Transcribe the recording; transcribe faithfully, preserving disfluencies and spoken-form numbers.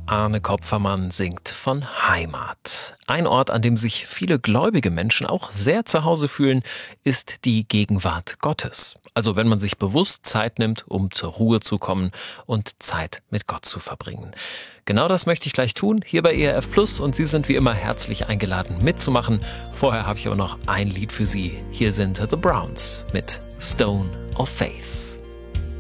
Arne Kopfermann singt von Heimat. Ein Ort, an dem sich viele gläubige Menschen auch sehr zu Hause fühlen, ist die Gegenwart Gottes. Also wenn man sich bewusst Zeit nimmt, um zur Ruhe zu kommen und Zeit mit Gott zu verbringen. Genau das möchte ich gleich tun, hier bei E R F Plus, und Sie sind wie immer herzlich eingeladen mitzumachen. Vorher habe ich aber noch ein Lied für Sie. Hier sind The Browns mit Stone of Faith.